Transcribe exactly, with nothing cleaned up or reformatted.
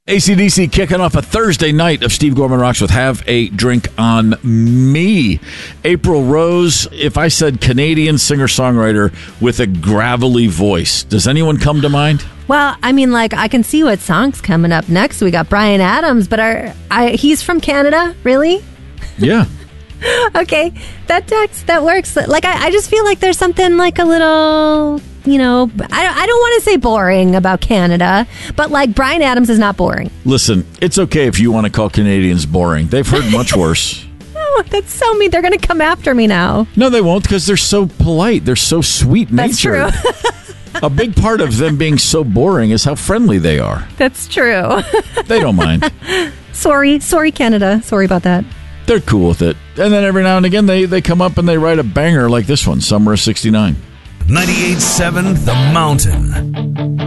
A C D C kicking off a Thursday night of Steve Gorman Rocks with Have a Drink on Me. April Rose, if I said Canadian singer-songwriter with a gravelly voice, does anyone come to mind? Well, I mean, like, I can see what song's coming up next. We got Bryan Adams, but our, I, he's from Canada, really? Yeah. Okay, that that's, that works. Like, I, I just feel like there's something like a little, you know, I, I don't want to say boring about Canada, but like Bryan Adams is not boring. Listen, it's okay if you want to call Canadians boring. They've heard much worse. Oh, that's so mean. They're going to come after me now. No, they won't, because they're so polite. They're so sweet-natured. That's true. A big part of them being so boring is how friendly they are. That's true. They don't mind. Sorry. Sorry, Canada. Sorry about that. They're cool with it. And then every now and again, they, they come up and they write a banger like this one, Summer of sixty-nine. ninety-eight point seven The Mountain.